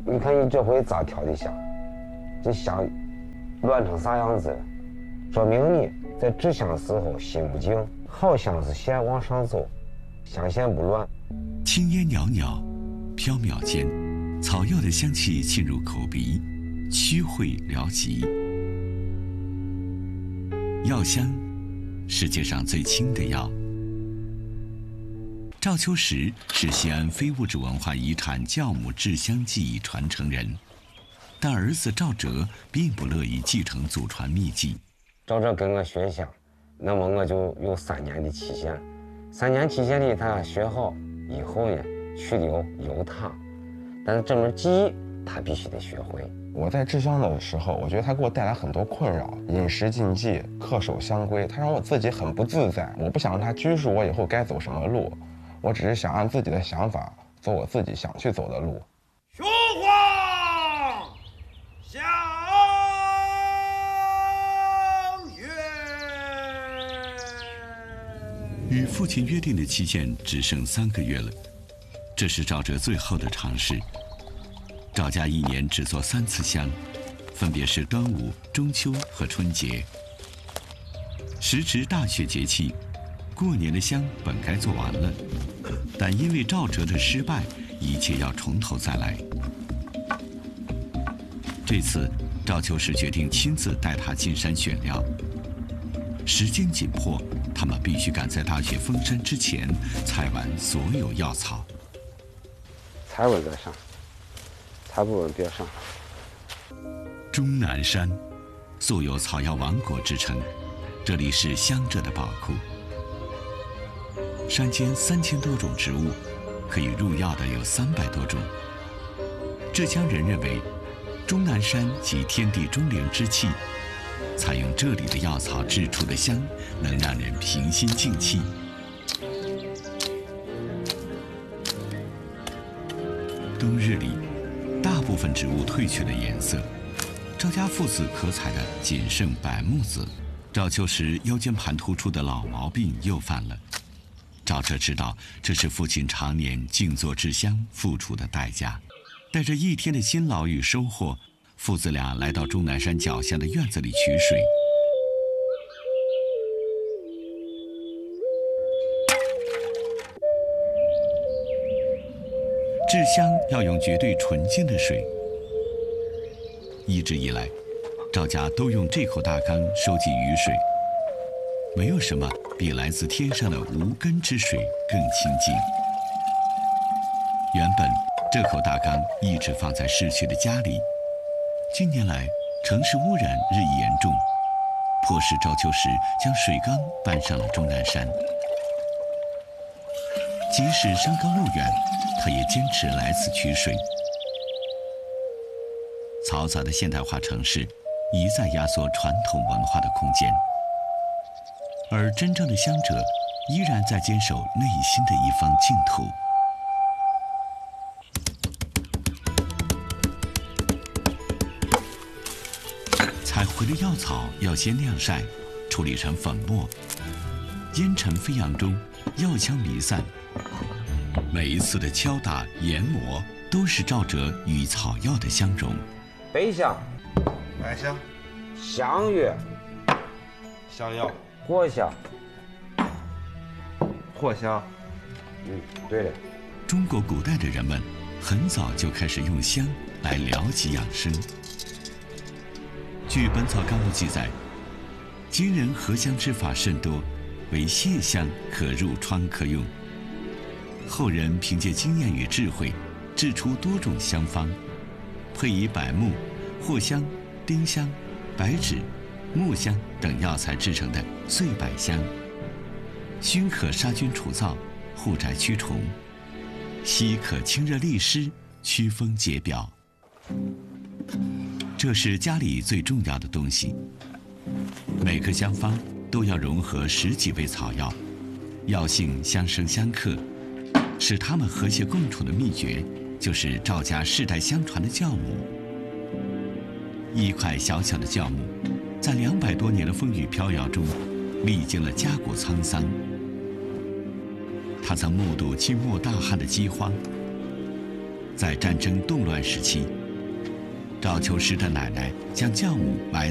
你看你这回咋调的香？这香乱成啥样子了？说明你在制香时候心不静。好香是线往上走，香线不乱。 青烟袅袅，缥缈间，草药的香气沁入口鼻，祛秽疗疾。药香，世界上最轻的药。赵秋实是西安非物质文化遗产酵母制香技艺传承人，但儿子赵哲并不乐意继承祖传秘技。 赵哲跟我学香，那么我就有3年的期限。3年期限里，他学好以后呢，去留由他，但是这门技艺他必须得学会。 我在制香的时候，我觉得它给我带来很多困扰，饮食禁忌、恪守香规，它让我自己很不自在。我不想让它拘束我以后该走什么路，我只是想按自己的想法走我自己想去走的路。 雄黄相约。 与父亲约定的期限只剩3个月了，这是赵哲最后的尝试。赵家1年只做3次香，分别是端午、中秋和春节。时值大雪节气，过年的香本该做完了，但因为赵哲的失败，一切要从头再来。这次赵秋实决定亲自带他进山选料。时间紧迫，他们必须赶在大雪封山之前采完所有药草。 采稳再上，采不稳别上。 终南山素有草药王国之称，这里是香者的宝库。山间3000多种植物，可以入药的有300多种。浙江人认为，终南山集天地钟灵之气，采用这里的药草制出的香，能让人平心静气。冬日里，大部分植物褪去了颜色，赵家父子可采的仅剩柏木子。赵秋实腰间盘突出的老毛病又犯了。赵哲知道这是父亲常年静坐制香付出的代价。带着1天的辛劳与收获，父子俩来到终南山脚下的院子里取水。制香要用绝对纯净的水。一直以来，赵家都用这口大缸收集雨水。没有什么比来自天上的无根之水更清净。原本这口大缸一直放在市区的家里，近年来城市污染日益严重，迫使赵秋实将水缸搬上了终南山。即使山高路远，他也坚持来此取水。嘈杂的现代化城市一再压缩传统文化的空间，而真正的香者依然在坚守内心的一方净土。采回的药草要先晾晒，处理成粉末，烟尘飞扬中，药香弥散。每一次的敲打、研磨，都是赵哲与草药的相融。 北香、 百香、 香月、 香药、 藿香、 藿香。 对了。 中国古代的人们很早就开始用香来疗疾养生。据《本草纲目》记载，今人合香之法甚多，为泻香，可入疮可用。后人凭借经验与智慧，制出多种香方，配以柏木、藿香、丁香、白芷、木香等药材制成的碎柏香。熏可杀菌除燥，护宅驱虫；吸可清热利湿，祛风解表。这是家里最重要的东西。每个香方都要融合10几味草药，药性相生相克。使它们和谐共处的秘诀，就是赵家世代相传的酵母。一块小小的酵母，在200多年的风雨飘摇中，历经了家国沧桑。他曾目睹清末大旱的饥荒， 在战争动乱时期，赵秋实的奶奶将酵母埋